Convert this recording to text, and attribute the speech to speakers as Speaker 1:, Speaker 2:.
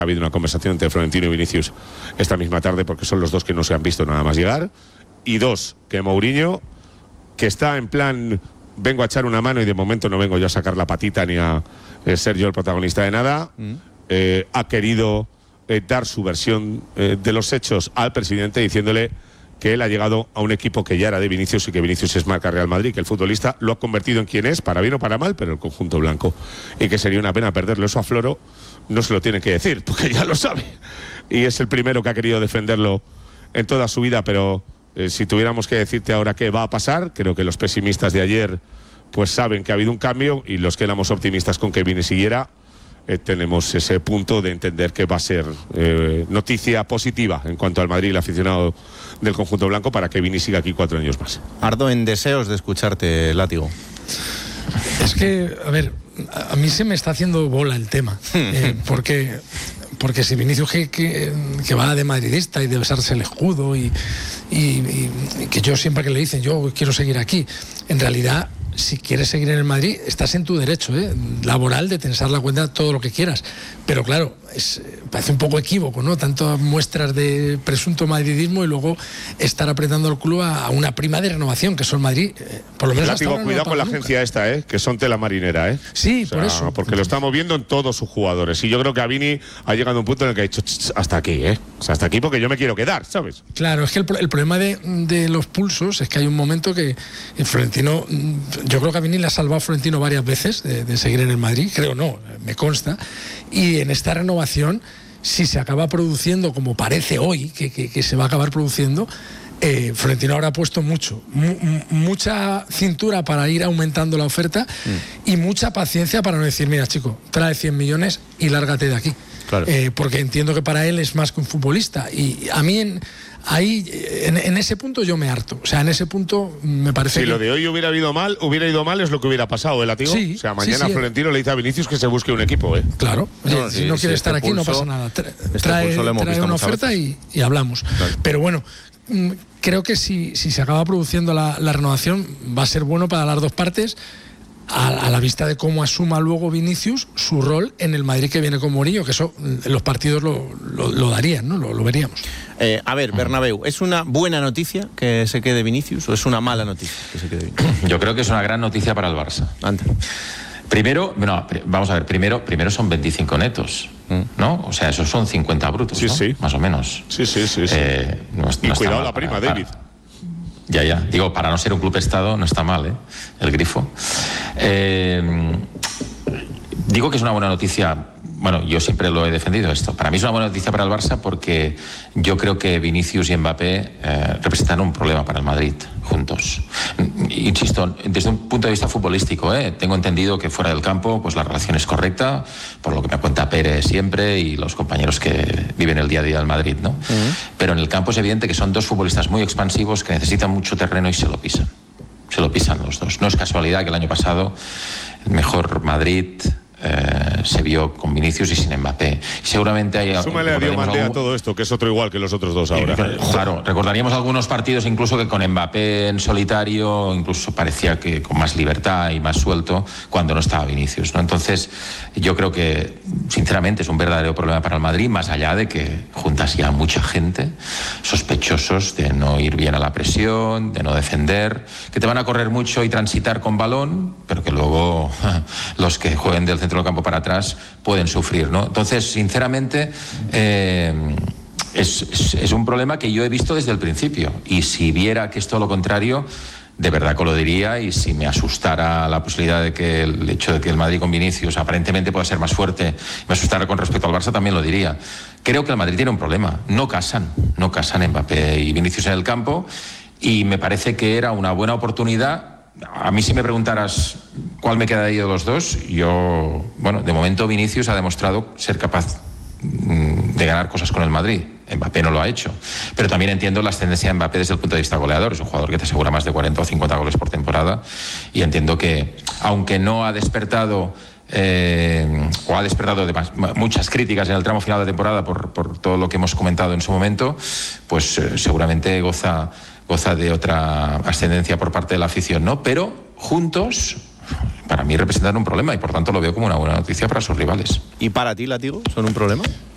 Speaker 1: Ha habido una conversación entre Florentino y Vinicius esta misma tarde, porque son los dos que no se han visto nada más llegar. Y dos, que Mourinho, que está en plan, vengo a echar una mano y de momento no vengo yo a sacar la patita ni a ser yo el protagonista de nada, ha querido dar su versión de los hechos al presidente, diciéndole que él ha llegado a un equipo que ya era de Vinicius y que Vinicius es marca Real Madrid, que el futbolista lo ha convertido en quien es, para bien o para mal, pero el conjunto blanco, y que sería una pena perderlo. Eso a Floro no se lo tiene que decir, porque ya lo sabe, y es el primero que ha querido defenderlo en toda su vida. Pero si tuviéramos que decirte ahora qué va a pasar, creo que los pesimistas de ayer pues saben que ha habido un cambio, y los que éramos optimistas con que Vini siguiera, tenemos ese punto de entender que va a ser noticia positiva en cuanto al Madrid y el aficionado del conjunto blanco, para que Vini siga aquí 4 años más.
Speaker 2: Ardo, en deseos de escucharte, Látigo.
Speaker 3: Es que, a ver, a mí se me está haciendo bola el tema, porque si Vinicius que va de madridista y de besarse el escudo y que yo siempre que le dicen yo quiero seguir aquí, en realidad, si quieres seguir en el Madrid, estás en tu derecho laboral de tensar la cuenta todo lo que quieras. Pero claro, parece un poco equívoco, ¿no? Tantas muestras de presunto madridismo y luego estar apretando al club a una prima de renovación, que son Madrid, por lo menos hasta ahora.
Speaker 1: Cuidado con la agencia esta, que son tela marinera,
Speaker 3: Sí, o sea,
Speaker 1: por
Speaker 3: eso.
Speaker 1: Porque lo estamos viendo en todos sus jugadores. Y yo creo que a Vini ha llegado a un punto en el que ha dicho hasta aquí, O sea, hasta aquí porque yo me quiero quedar, ¿sabes?
Speaker 3: Claro, es que el problema de los pulsos es que hay un momento que Florentino, yo creo que a Vini le ha salvado a Florentino varias veces de seguir en el Madrid, creo no, me consta, y en esta renovación, si se acaba produciendo como parece hoy que se va a acabar produciendo, Florentino habrá puesto mucha cintura para ir aumentando la oferta y mucha paciencia para no decir, mira chico, trae 100 millones y lárgate de aquí. Claro. Porque entiendo que para él es más que un futbolista, y a mí en ese punto yo me harto. O sea, en ese punto me parece
Speaker 1: si lo de hoy hubiera ido mal es lo que hubiera pasado, Látigo.
Speaker 3: Sí,
Speaker 1: o sea, mañana Florentino le dice a Vinicius que se busque un equipo,
Speaker 3: Claro, si no quiere estar aquí no pasa nada. Trae una oferta y hablamos. Claro. Pero bueno, creo que si se acaba produciendo la renovación, va a ser bueno para las dos partes, a la vista de cómo asuma luego Vinicius su rol en el Madrid que viene con Mourinho, que eso en los partidos lo darían, ¿no? Lo veríamos.
Speaker 2: A ver, Bernabéu, ¿es una buena noticia que se quede Vinicius o es una mala noticia que se quede Vinicius?
Speaker 4: Yo creo que es una gran noticia para el Barça. Primero, vamos a ver, primero son 25 netos, ¿no? O sea, esos son 50 brutos,
Speaker 1: sí,
Speaker 4: ¿no?
Speaker 1: Sí.
Speaker 4: Más o menos.
Speaker 1: Sí. Y cuidado la prima, David.
Speaker 4: Ya. Digo, para no ser un club estado no está mal, el grifo. Digo que es una buena noticia. Bueno, yo siempre lo he defendido esto. Para mí es una buena noticia para el Barça porque yo creo que Vinicius y Mbappé representan un problema para el Madrid juntos. Insisto, desde un punto de vista futbolístico, tengo entendido que fuera del campo pues la relación es correcta, por lo que me cuenta Pérez siempre y los compañeros que viven el día a día del Madrid, ¿no? Pero en el campo es evidente que son dos futbolistas muy expansivos que necesitan mucho terreno y se lo pisan. Se lo pisan los dos. No es casualidad que el año pasado el mejor Madrid se vio con Vinicius y sin Mbappé. Seguramente hay...
Speaker 1: Súmale a Diomandé a todo esto, que es otro igual que los otros dos ahora.
Speaker 4: Claro, recordaríamos algunos partidos incluso que con Mbappé en solitario incluso parecía que con más libertad y más suelto cuando no estaba Vinicius, ¿no? Entonces yo creo que sinceramente es un verdadero problema para el Madrid, más allá de que juntas ya mucha gente sospechosos de no ir bien a la presión, de no defender, que te van a correr mucho y transitar con balón, pero que luego los que jueguen del centro del campo para atrás pueden sufrir, ¿no? Entonces, sinceramente, es un problema que yo he visto desde el principio, y si viera que es todo lo contrario, de verdad que lo diría, y si me asustara la posibilidad de que el hecho de que el Madrid con Vinicius aparentemente pueda ser más fuerte, me asustara con respecto al Barça, también lo diría. Creo que el Madrid tiene un problema, no casan Mbappé y Vinicius en el campo, y me parece que era una buena oportunidad. A mí, si me preguntaras cuál me queda de ellos los dos, yo, de momento Vinicius ha demostrado ser capaz de ganar cosas con el Madrid. Mbappé no lo ha hecho, pero también entiendo la ascendencia de Mbappé desde el punto de vista goleador. Es un jugador que te asegura más de 40 o 50 goles por temporada, y entiendo que, aunque no ha despertado o ha despertado muchas críticas en el tramo final de temporada por todo lo que hemos comentado en su momento, pues seguramente goza de otra ascendencia por parte de la afición, ¿no? Pero juntos, para mí representan un problema, y por tanto lo veo como una buena noticia para sus rivales.
Speaker 2: ¿Y para ti, Látigo, son un problema?